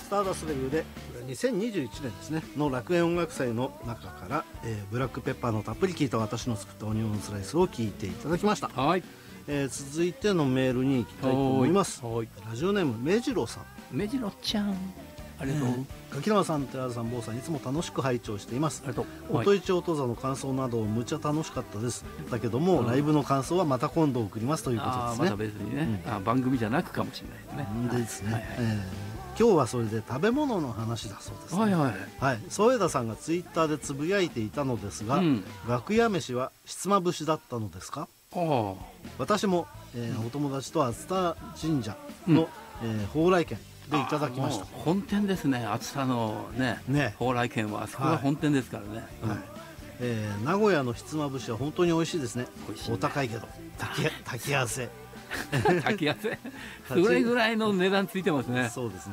スターダストレビューで2021年ですねの楽園音楽祭の中から、ブラックペッパーのたっぷり効いた私の作ったオニオンスライスを聞いていただきました。 はい、 続いてのメールに行きたいと思います。 はい、 ラジオネーム目白さん。 目白ちゃん、ありがとう。 柿沼さん、寺田さん、坊さん、いつも楽しく拝聴しています。 ありがとう。 音一音座の感想などむちゃ楽しかったです。だけども、ライブの感想はまた今度送りますということですね。 また別にね、番組じゃなくかもしれないですね。 ですね。今日はそれで食べ物の話だそうですね。はい。添田さんがツイッターでつぶやいていたのですが、楽屋飯はひつまぶしだったのですか？私も、お友達と熱田神社の、蓬莱軒でいただきました。 本店ですね。熱田のね蓬莱軒はあそこが本店ですからね。 名古屋のひつまぶしは本当に美味しいですね。お高いけど炊き合わせ炊き合わせそれぐらいの値段ついてますね。 そうですね。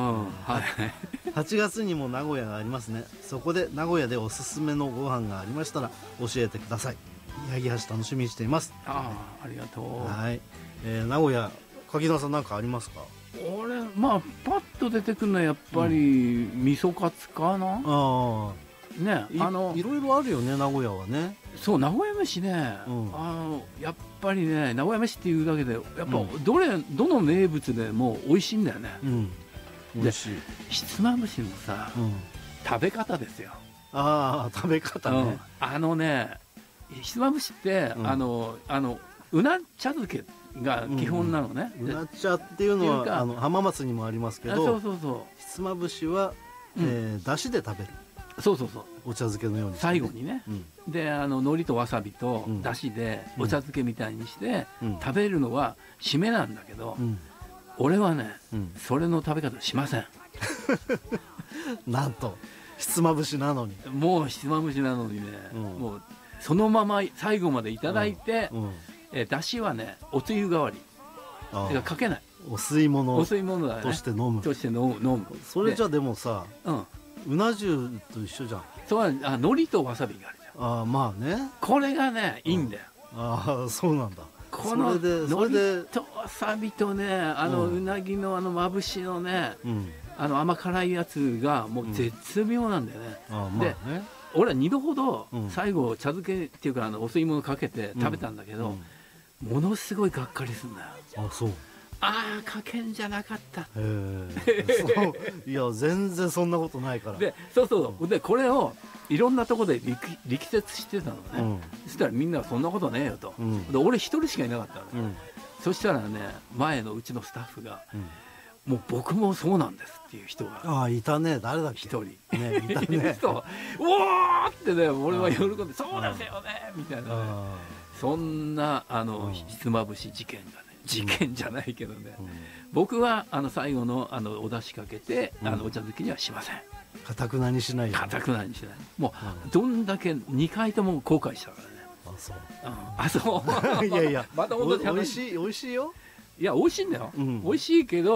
8 月にも名古屋がありますね。そこで名古屋でおすすめのご飯がありましたら教えてください。八木橋楽しみにしています。 ありがとう。 はい。名古屋、柿澤さん何かありますか？ 俺パッと出てくるのはやっぱり味噌カツかな。ね、 いろいろあるよね、名古屋はね。 そう、名古屋飯ね、やっぱりね、名古屋飯っていうだけでやっぱどの名物でも美味しいんだよね。 美味しい。 ひつまぶしのさ、食べ方ですよ。 食べ方ね。 ひつまぶしってうな茶漬けが基本なのね。 うな茶っていうのは浜松にもありますけど、ひつまぶしはだしで食べる。 そうお茶漬けのように最後にね。で海苔とわさびとだしでお茶漬けみたいにして食べるのは締めなんだけど、俺はねそれの食べ方しません。 なんとひつまぶしなのに。 もうひつまぶしなのにね、もうそのまま最後までいただいて、だしはねおつゆ代わりかけない、お吸い物として飲む。 それじゃでもさ、うな重と一緒じゃん。 そう、海苔とわさびがあるじゃん。 まあね。これがねいいんだよ。そうなんだ。この海苔とわさびとね、うなぎのまぶしのね、甘辛いやつがもう絶妙なんだよね。で俺は2度ほど最後茶漬けっていうかお吸い物かけて食べたんだけど、ものすごいがっかりするんだよ。そう。かけんじゃなかった。いや全然そんなことないから。ででこれをいろんなところで力説してたのね。そしたらみんなそんなことねえよと。で俺一人しかいなかったの。そしたらね前のうちのスタッフがもう僕もそうなんですっていう人がいたね。誰だっけ？一人いたね。おーってね俺は喜んでそうですよねみたいな。そんなひつまぶし事件がね、事件じゃないけどね、僕は最後のお出汁かけてお茶漬けにはしません。かたくなにしないよ。かたくなにしない。もうどんだけ2回とも後悔したからね。そう。いやいやまた同じ話。美味しいよ。いや美味しいんだよ。美味しいけど